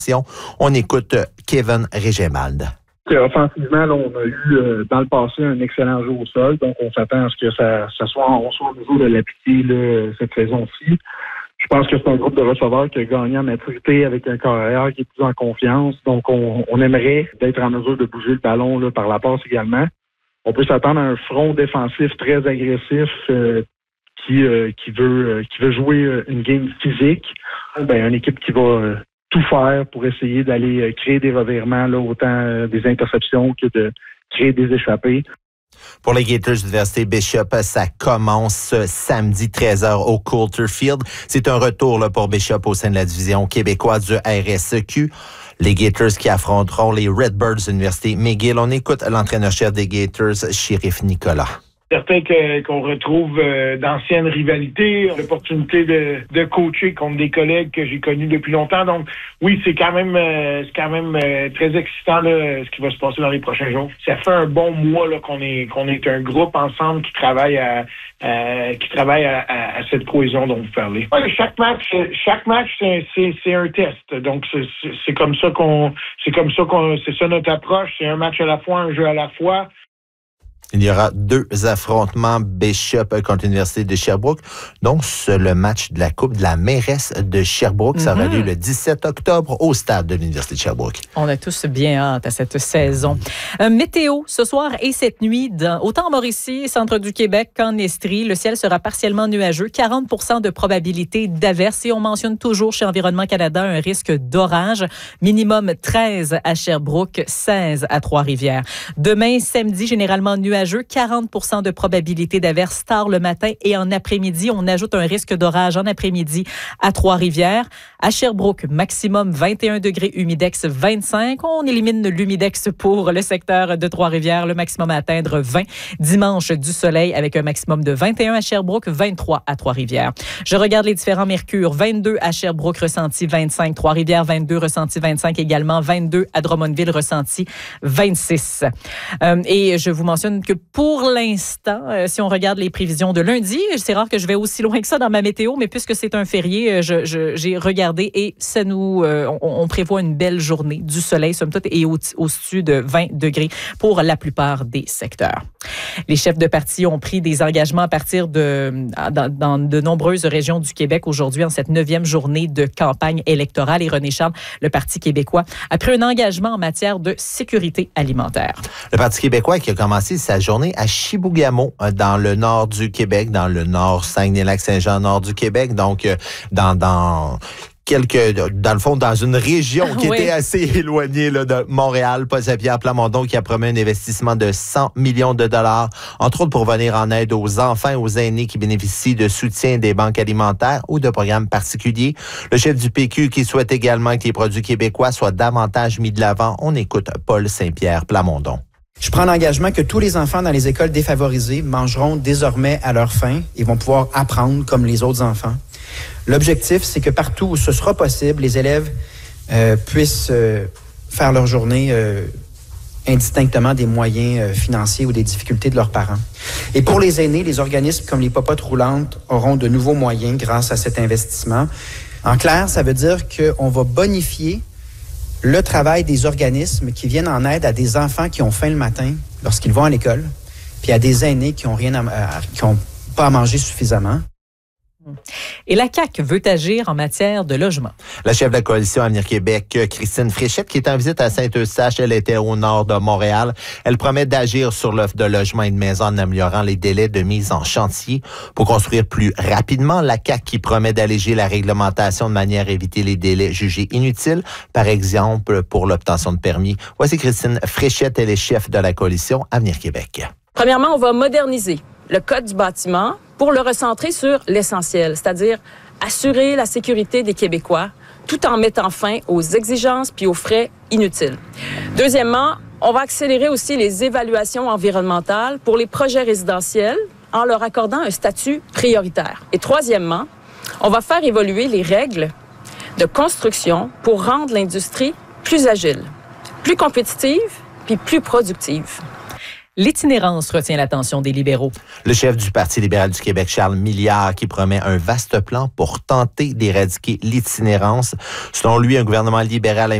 On écoute Kevin Régemalde. Offensivement, là, on a eu dans le passé un excellent jeu au sol, donc on s'attend à ce que on soit au niveau de l'appliquer cette saison-ci. Je pense que c'est un groupe de receveurs qui a gagné en maturité avec un carrière qui est plus en confiance, donc on aimerait être en mesure de bouger le ballon là, par la passe également. On peut s'attendre à un front défensif très agressif qui veut jouer une game physique. Une équipe qui va tout faire pour essayer d'aller créer des revirements, là, autant des interceptions que de créer des échappées. Pour les Gators de l'Université Bishop, ça commence samedi 13h au Coulter Field. C'est un retour là, pour Bishop au sein de la division québécoise du RSEQ. Les Gators qui affronteront les Redbirds de l'Université McGill. On écoute l'entraîneur-chef des Gators, Shérif Nicolas. Certain qu'on retrouve d'anciennes rivalités, l'opportunité de coacher contre des collègues que j'ai connus depuis longtemps. Donc oui, c'est quand même très excitant là, ce qui va se passer dans les prochains jours. Ça fait un bon mois là, qu'on est un groupe ensemble qui travaille à cette cohésion dont vous parlez. Ouais, chaque match c'est un test. Donc c'est comme ça c'est ça notre approche. C'est un match à la fois, un jeu à la fois. Il y aura 2 affrontements Bishop contre l'Université de Sherbrooke. Donc, c'est le match de la Coupe de la mairesse de Sherbrooke. Ça aura lieu le 17 octobre au stade de l'Université de Sherbrooke. On a tous bien hâte à cette saison. Météo, ce soir et cette nuit, autant en Mauricie, centre du Québec qu'en Estrie, le ciel sera partiellement nuageux. 40% de probabilité d'averse. Et on mentionne toujours chez Environnement Canada un risque d'orage. Minimum 13 à Sherbrooke, 16 à Trois-Rivières. Demain, samedi, généralement nuageux. 40% de probabilité d'averse tard le matin et en après-midi. On ajoute un risque d'orage en après-midi à Trois-Rivières. À Sherbrooke, maximum 21 degrés, humidex 25. On élimine l'humidex pour le secteur de Trois-Rivières. Le maximum à atteindre 20. Dimanche, du soleil avec un maximum de 21 à Sherbrooke, 23 à Trois-Rivières. Je regarde les différents mercures. 22 à Sherbrooke, ressenti 25. Trois-Rivières, 22, ressenti 25 également. 22 à Drummondville, ressenti 26. Et je vous mentionne que pour l'instant, si on regarde les prévisions de lundi, c'est rare que je vais aussi loin que ça dans ma météo, mais puisque c'est un férié, j'ai regardé et ça on prévoit une belle journée, du soleil, somme toute, et au-dessus de 20 degrés pour la plupart des secteurs. Les chefs de parti ont pris des engagements à partir dans de nombreuses régions du Québec aujourd'hui en cette 9e journée de campagne électorale. Et René Charles, le Parti québécois, a pris un engagement en matière de sécurité alimentaire. Le Parti québécois qui a commencé sa journée à Chibougamau, dans le nord du Québec, dans le nord Saguenay-Lac-Saint-Jean, nord du Québec, donc dans le fond, dans une région qui était assez éloignée là, de Montréal. Paul Saint-Pierre Plamondon qui a promis un investissement de 100 millions de dollars, entre autres pour venir en aide aux enfants et aux aînés qui bénéficient de soutien des banques alimentaires ou de programmes particuliers. Le chef du PQ qui souhaite également que les produits québécois soient davantage mis de l'avant. On écoute Paul Saint-Pierre Plamondon. Je prends l'engagement que tous les enfants dans les écoles défavorisées mangeront désormais à leur faim et vont pouvoir apprendre comme les autres enfants. L'objectif, c'est que partout où ce sera possible, les élèves puissent faire leur journée indistinctement des moyens financiers ou des difficultés de leurs parents. Et pour les aînés, les organismes comme les popotes roulantes auront de nouveaux moyens grâce à cet investissement. En clair, ça veut dire qu'on va bonifier le travail des organismes qui viennent en aide à des enfants qui ont faim le matin lorsqu'ils vont à l'école, puis à des aînés qui n'ont pas à manger suffisamment. Et la CAQ veut agir en matière de logement. La chef de la coalition Avenir Québec, Christine Fréchette, qui est en visite à Saint-Eustache, elle était au nord de Montréal. Elle promet d'agir sur l'offre de logement et de maisons en améliorant les délais de mise en chantier pour construire plus rapidement. La CAQ qui promet d'alléger la réglementation de manière à éviter les délais jugés inutiles, par exemple pour l'obtention de permis. Voici Christine Fréchette, elle est chef de la coalition Avenir Québec. Premièrement, on va moderniser le code du bâtiment pour le recentrer sur l'essentiel, c'est-à-dire assurer la sécurité des Québécois tout en mettant fin aux exigences puis aux frais inutiles. Deuxièmement, on va accélérer aussi les évaluations environnementales pour les projets résidentiels en leur accordant un statut prioritaire. Et troisièmement, on va faire évoluer les règles de construction pour rendre l'industrie plus agile, plus compétitive puis plus productive. L'itinérance retient l'attention des libéraux. Le chef du Parti libéral du Québec, Charles Milliard, qui promet un vaste plan pour tenter d'éradiquer l'itinérance. Selon lui, un gouvernement libéral